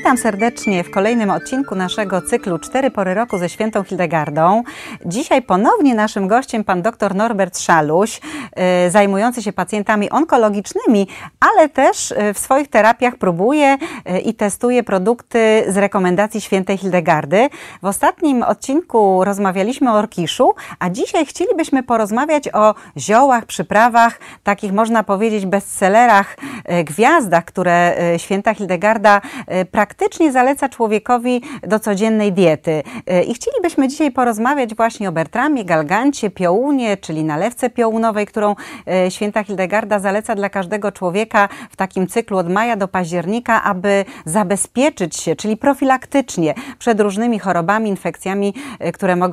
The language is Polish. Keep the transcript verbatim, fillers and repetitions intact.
Witam serdecznie w kolejnym odcinku naszego cyklu Cztery pory roku ze świętą Hildegardą. Dzisiaj ponownie naszym gościem pan dr Norbert Szaluś, y, zajmujący się pacjentami onkologicznymi, ale też y, w swoich terapiach próbuje y, i testuje produkty z rekomendacji świętej Hildegardy. W ostatnim odcinku rozmawialiśmy o orkiszu, a dzisiaj chcielibyśmy porozmawiać o ziołach, przyprawach, takich można powiedzieć bestsellerach, y, gwiazdach, które y, święta Hildegarda y, praktycznie zaleca człowiekowi do codziennej diety. I chcielibyśmy dzisiaj porozmawiać właśnie o Bertramie, galgancie, piołunie, czyli nalewce piołunowej, którą święta Hildegarda zaleca dla każdego człowieka w takim cyklu od maja do października, aby zabezpieczyć się, czyli profilaktycznie przed różnymi chorobami, infekcjami, które mogą